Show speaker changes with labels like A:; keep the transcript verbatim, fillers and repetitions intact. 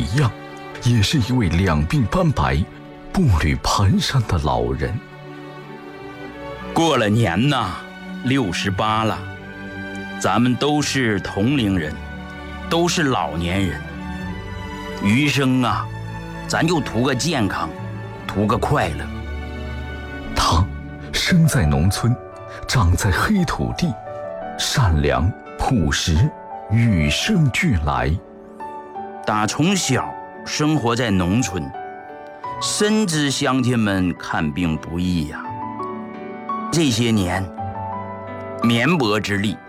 A: 一样，也是一位两鬓斑白、步履蹒跚的老人。
B: 过了年呐，六十八了，咱们都是同龄人，都是老年人。余生啊，咱就图个健康，图个快乐。
A: 他生在农村，长在黑土地，善良朴实，与生俱来。
B: 打从小生活在农村，深知乡亲们看病不易呀、这些年绵薄之力，